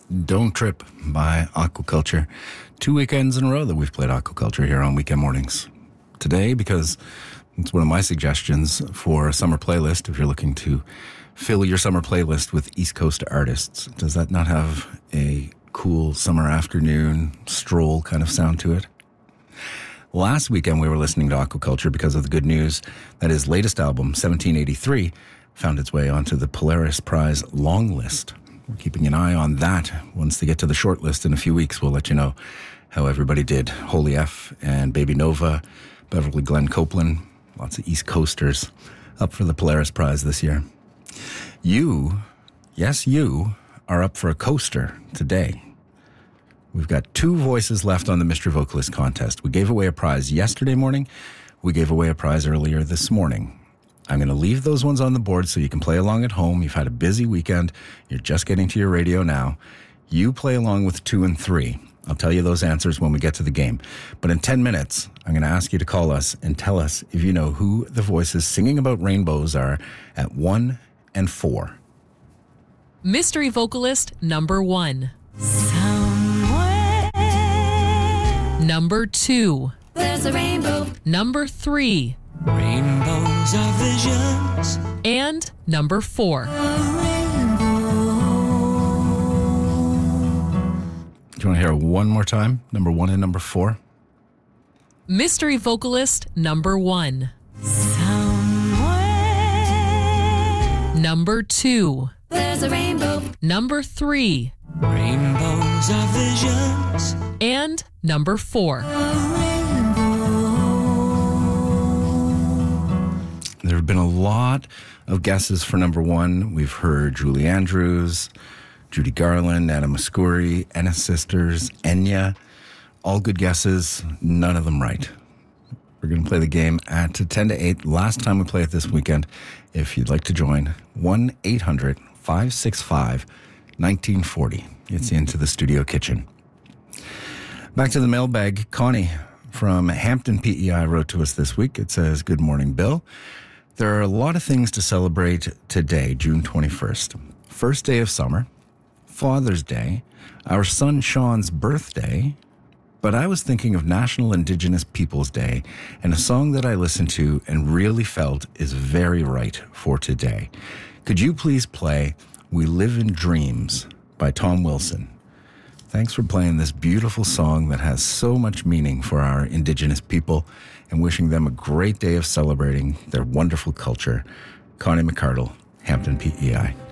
Don't Trip by Aquaculture. 2 weekends in a row that we've played Aquaculture here on Weekend Mornings. Today, because it's one of my suggestions for a summer playlist, if you're looking to fill your summer playlist with East Coast artists. Does that not have a cool summer afternoon stroll kind of sound to it? Last weekend we were listening to Aquaculture because of the good news that his latest album, 1783, found its way onto the Polaris Prize long list. We're keeping an eye on that. Once they get to the short list in a few weeks, we'll let you know how everybody did. Holy F and Baby Nova, Beverly Glenn Copeland, lots of East Coasters up for the Polaris Prize this year. You, yes, you, are up for a coaster today. We've got 2 voices left on the Mystery Vocalist contest. We gave away a prize yesterday morning. We gave away a prize earlier this morning. I'm going to leave those ones on the board so you can play along at home. You've had a busy weekend. You're just getting to your radio now. You play along with 2 and 3. I'll tell you those answers when we get to the game. But in 10 minutes, I'm going to ask you to call us and tell us if you know who the voices singing about rainbows are at 1 and 4. Mystery Vocalist number 1. Somewhere. Number 2. There's a rainbow. Number 3. Rainbows are visions. And number 4. Do you want to hear it one more time? Number 1 and number 4? Mystery Vocalist number 1. Somewhere. Number 2. There's a rainbow. Number 3. Rainbows are visions. And number 4. There have been a lot of guesses for number 1. We've heard Julie Andrews, Judy Garland, Anna Muscuri, Ennis Sisters, Enya. All good guesses, none of them right. We're going to play the game at 10 to 8. Last time we play it this weekend. If you'd like to join, 1-800-565-1940. Gets you into the studio kitchen. Back to the mailbag. Connie from Hampton, PEI, wrote to us this week. It says, "Good morning, Bill. There are a lot of things to celebrate today, June 21st. First day of summer, Father's Day, our son Sean's birthday, but I was thinking of National Indigenous Peoples Day and a song that I listened to and really felt is very right for today. Could you please play We Live in Dreams by Tom Wilson? Thanks for playing this beautiful song that has so much meaning for our Indigenous people and wishing them a great day of celebrating their wonderful culture. Connie McCardle, Hampton, PEI."